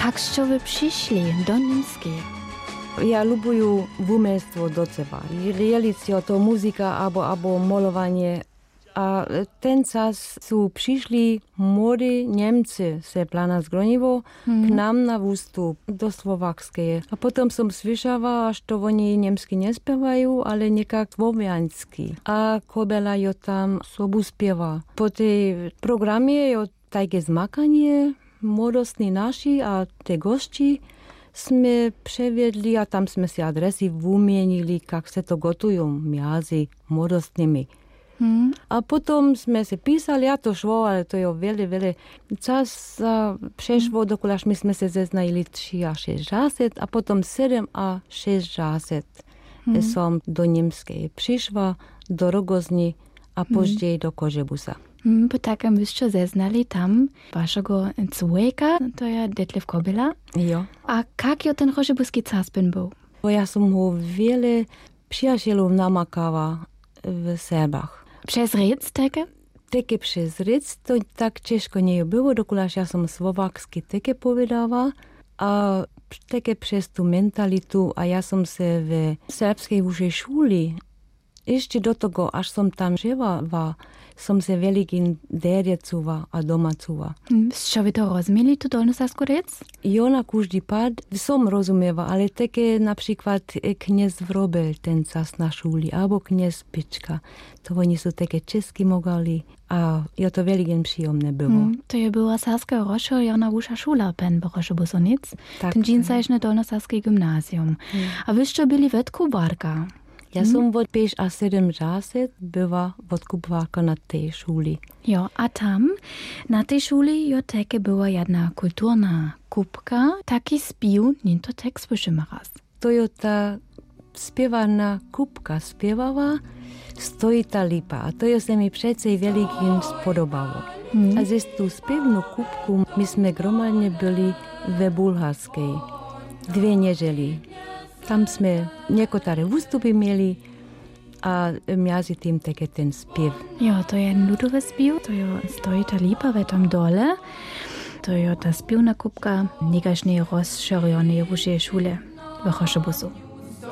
jak ste wy przyszli do Niemskiej? Ja lubuję umelstwo do ceba. Realicja to muzyka albo malowanie. A ten czas są przyszli młodzi Niemcy z plana Zgroniwo k nam na wóztu do Słowackiej. A potem som słyszała, że oni niemski nie śpiewają, ale niekak słowiański. A kobela jo tam sobu śpiewa. Po tej programie jo takie zmakanie młodostni nasi, a te gości sme przewiedli, a tam sme si adresy wymienili, jak se to gotują między młodostnymi. A potom sme si písali, a to šlo, ale to je veľa čas prešlo, dokulaž my sme sa zeznajili 3 a 6 razy, a potom 7 a 6 razy som do Niemskej prišla, do Rogozni a pozdej do Kožebusa. Bo takem byście zeznali tam waszego człowieka, to je Detlef Kobela. Jo. A jak jo ten Kožebuski czas był? Bo ja som ho wiele przyjacielów namakała w Serbach. Przez Ritz, takie? Takie przez Ritz, to tak ciężko nie było, dokulaż ja som słowacki takie powiedziała, a takie przez tu mentalitu, a ja som se w serbskiej wyższej szuli, jeszcze do tego, aż som tam żyła, som se velikin derjecuva a domacuva. Što vi to rozumeli, tu dolnosarsku rec? I ona kuždi pad, som rozumeva, ale teke na przykład kniez Vrobel ten czas na šuli, albo kniez Pička. To oni su teke česky mogali, a jo to velikin przyjemne było. To je była sarska rozširjena vyšša šula, pen Boroše Bosonic, ten džinsajšne dolnosarski gymnasium. A vi što bili vetku barka? Ja som od 5 a 7 razy była odkupwarka na tej szuli. Jo, a tam na tej szuli jo teke była jedna kulturna kupka, taki spił, nie to tekst słyszymy raz. To jo ta spiewana kupka spiewała, stoi ta lipa, a to jo se mi przece wielikim spodobało. A ze tu spiewną kupku myśmy gromadnie byli we Bulharskiej 2 niedzieli. Tam sme niekotare vystupy mieli a między tym také ten spiew. Jo, to je ludowy spiew, to jo stoi ta lipa ve tam dole, to jo ta spiewna kupka, nikažnej rozširjonej vyššej šule v Chošebusu.